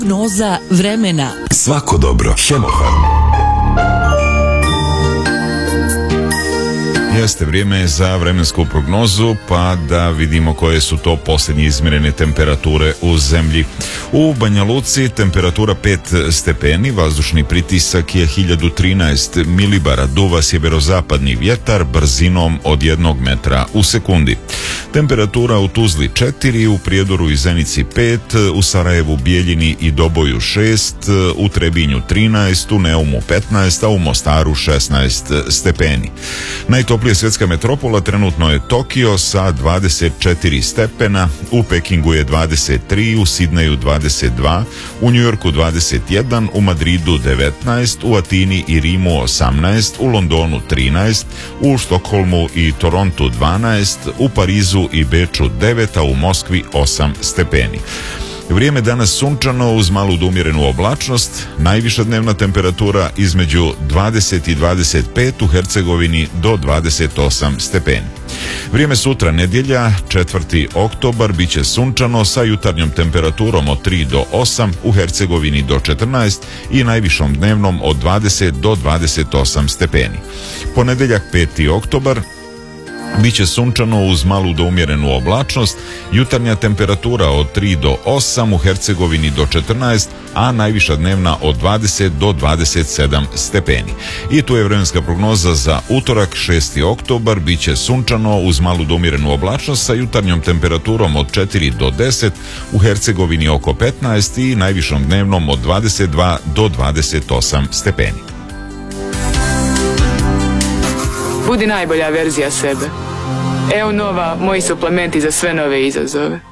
Prognoza vremena. Svako dobro. Hemofarm. Jeste, vrijeme je za vremensku prognozu, pa da vidimo koje su to posljednje izmjerene temperature u zemlji. U Banja Luci temperatura 5 stepeni, vazdušni pritisak je 1013 milibara, duva sjeverozapadni vjetar brzinom od 1 metra u sekundi. Temperatura u Tuzli 4, u Prijedoru i Zenici 5, u Sarajevu, Bijeljini i Doboju 6, u Trebinju 13, u Neumu 15, a u Mostaru 16 stepeni. Najtoplija svjetska metropola trenutno je Tokio sa 24 stepena, u Pekingu je 23, u Sidneju 22, u Njujorku 21, u Madridu 19, u Atini i Rimu 18, u Londonu 13, u Štokholmu i Torontu 12, u Parizu i Beču 9, a u Moskvi 8 stepeni. Vrijeme danas sunčano uz malu do umjerenu oblačnost, najviša dnevna temperatura između 20 i 25, u Hercegovini do 28 stepeni. Vrijeme sutra nedjelja, 4. oktobar, bit će sunčano sa jutarnjom temperaturom od 3 do 8, u Hercegovini do 14 i najvišom dnevnom od 20 do 28 stepeni. Ponedjeljak 5. oktobar, biće sunčano uz malu do umjerenu oblačnost, jutarnja temperatura od 3 do 8, u Hercegovini do 14, a najviša dnevna od 20 do 27 stepeni. I tu je vremenska prognoza za utorak 6. oktobar, biće sunčano uz malu do umjerenu oblačnost sa jutarnjom temperaturom od 4 do 10, u Hercegovini oko 15 i najvišom dnevnom od 22 do 28 stepeni. Budi najbolja verzija sebe. Evo Nova, moji suplementi za sve nove izazove.